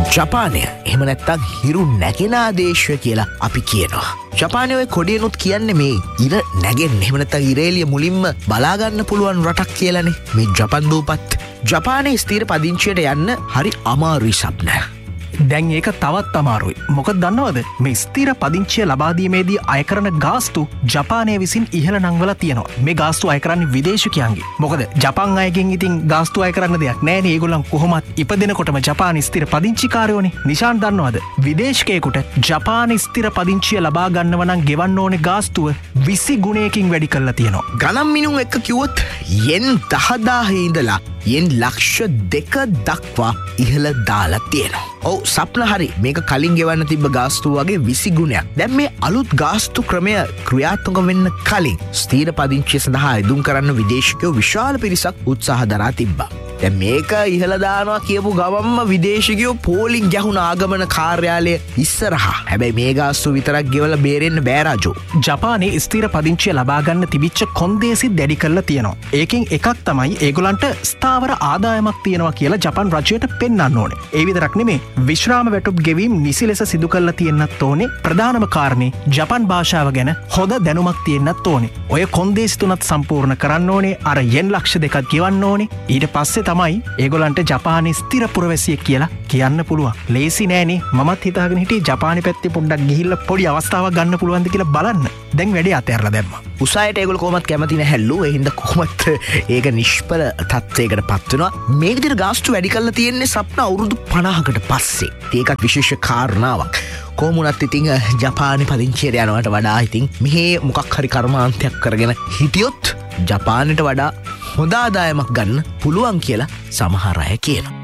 ජපානය එහෙම නැත්තම් හිරු නැගෙන දේශය කියලා අපි කියනවා. ජපානය ඔය කොඩියනුත් කියන්නේ මේ ඉර නැගෙන්නේ එහෙම නැත්තම් ඉරේලිය මුලින්ම බලා ගන්න පුළුවන් රටක් කියලානේ. මේ ජපන් දූපත් ජපානයේ ස්ථීර පදිංචියට යන්න හරි අමාරුයි සබ්න. දැන් ඒක තවත් අමාරුයි. මොකද දන්නවද මේ ස්ථිර පදිංචිය ලබාදීමේදී අය කරන ගාස්තු ජපානය විසින් ඉහළ නංවලා තියෙනවා. මේ ගාස්තු අය කරන්නේ විදේශිකයන්ගේ. මොකද ජපාන් අයගෙන් ඉතින් ගාස්තු අය කරන්න දෙයක් නෑනේ. ඒගොල්ලන් කොහොමත් ඉපදෙනකොටම ජපානයේ ස්ථිර පදිංචිකාරයෝනේ. නිශාන් දන්නවද විදේශිකයෙකුට ජපානයේ ස්ථිර පදිංචිය ලබා ගන්නව නම් ගෙවන්න ඕනේ ගාස්තුව 20 ගුණයකින් වැඩි කරලා තියෙනවා. ගණන් මිනුම් එක්ක කිව්වොත් යෙන් 10000 ඉඳලා යෙන් ලක්ෂ 2 දක්වා ඉහළ දාලා තියෙනවා. ඔව් සප්න හරි. මේක කලින් ගෙවන්න තිබ්බ ගාස්තු වගේ 20 ගුණයක්. දැන් මේ අලුත් ගාස්තු ක්‍රමය ක්‍රියාත්මක වෙන්න කලින් ස්ථීර පදිංචිය සඳහා අයදුම් කරන්න විදේශිකයෝ විශාල පිරිසක් උත්සාහ දරා තිබ්බා. දැන් මේක ඉහළ දානවා කියපු ගමන්ම විදේශිකයෝ පෝලිං ගැහුණ ආගමන කාර්යාලය ඉස්සරහා. හැබැයි මේ ගාස්තු විතරක් ගෙවලා බේරෙන්න බෑ රජෝ. ජපානයේ ස්ථීර පදිංචිය ලබා ගන්න තිබිච්ච කොන්දේසි දැඩි කරලා තියෙනවා. ඒකෙන් එකක් තමයි ඒගොල්ලන්ට ස්ථාවර ආදායමක් තියෙනවා කියලා ජපාන් රජයට පෙන්වන්න ඕනේ. ඒ විතරක් නෙමෙයි විශ්‍රාම වැටුප් ගෙවීම් නිසි ලෙස සිදු කරලා තියෙන්නත් ඕනේ. ප්‍රධානම කාරණේ ජපාන් භාෂාව ගැන හොඳ දැනුමක් තියෙන්නත් ඕනේ. ඔය කොන්දේසි තුනත් සම්පූර්ණ කරන්න ඕනේ. අර යෙන් ලක්ෂ 2ක් ගෙවන්න ඕනේ. ඊට පස්සේ තමයි ඒගොල්ලන්ට ජපානයේ ස්ථිර පුරවැසියෙක් කියලා කියන්න පුළුවන්. ලේසි නෑනේ. මමත් හිතාගෙන හිටියේ ජපානයේ පැත්තේ පොඩ්ඩක් ගිහිල්ලා පොඩි අවස්ථාවක් ගන්න පුළුවන්ද කියලා බලන්න. දැන් වැඩේ අතහැරලා දැම්මා. උසායට ඒගොල්ලෝ කොහොමත් කැමති නැහැලු. ඒ හින්දා කොහොමත් ඒක නිෂ්ඵල තත්ත්වයකට පත් වෙනවා. මේ විදිහට ගාස්තු වැඩි කරලා තියෙන්නේ සප්න අවුරුදු 50කට පස්සේ. ඒකත් විශේෂ කාරණාවක්. කොහොමුණත් ඉතින් ජපානයේ පදිංචියට යනවට වඩා ඉතින් මෙහි මොකක් හරි කර්මාන්තයක් කරගෙන හිටියොත් ජපානයට වඩා හොඳ ආදායමක් ගන්න පුළුවන් කියලා සමහර අය කියනවා.